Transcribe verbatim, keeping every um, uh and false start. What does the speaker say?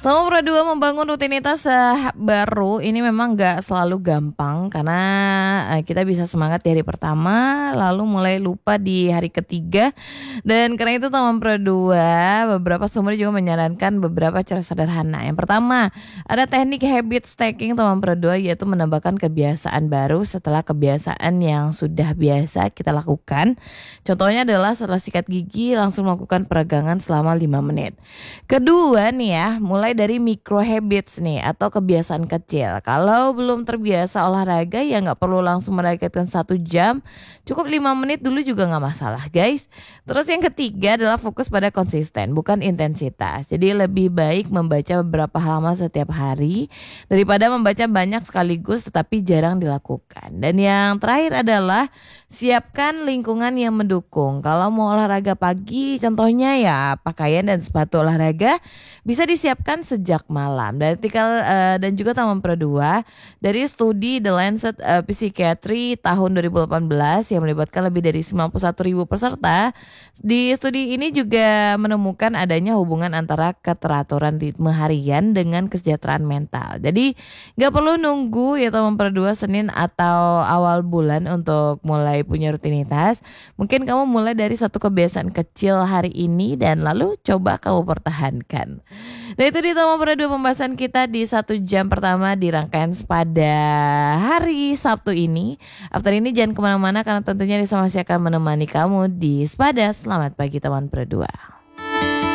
Tamu Produa membangun rutinitas eh, baru ini memang gak selalu gampang karena eh, kita bisa semangat di hari pertama lalu mulai lupa di hari ketiga, dan karena itu Taman Produa beberapa sumber juga menyarankan beberapa cara sederhana. Yang pertama, ada teknik habit stacking Taman Produa, yaitu menambahkan kebiasaan baru setelah kebiasaan yang sudah biasa kita lakukan. Contohnya adalah setelah sikat gigi langsung melakukan peregangan selama lima menit. Kedua nih ya, mulai dari micro habits nih atau kebiasaan kecil. Kalau belum terbiasa olahraga ya nggak perlu langsung menargetkan satu jam, cukup lima menit dulu juga nggak masalah guys. Terus yang ketiga adalah fokus pada konsisten bukan intensitas. Jadi lebih baik membaca beberapa halaman setiap hari daripada membaca banyak sekaligus tetapi jarang dilakukan. Dan yang terakhir adalah siapkan lingkungan yang mendukung. Kalau mau olahraga pagi contohnya ya pakaian dan sepatu olahraga bisa disiapkan sejak malam. Dan artikel uh, dan juga Taman Produa dari studi The Lancet uh, Psychiatry tahun dua ribu delapan belas yang melibatkan lebih dari sembilan puluh satu ribu peserta. Di studi ini juga menemukan adanya hubungan antara keteraturan ritme harian dengan kesejahteraan mental. Jadi gak perlu nunggu ya Taman Produa Senin atau awal bulan untuk mulai punya rutinitas. Mungkin kamu mulai dari satu kebiasaan kecil hari ini dan lalu coba kamu pertahankan. Nah itu dia Taman Produa pembahasan kita di satu jam pertama di rangkaian pada hari Sabtu ini. After ini jangan kemana-mana karena tentunya Risa masih akan menemani kamu di Sepada. Selamat pagi Taman Produa.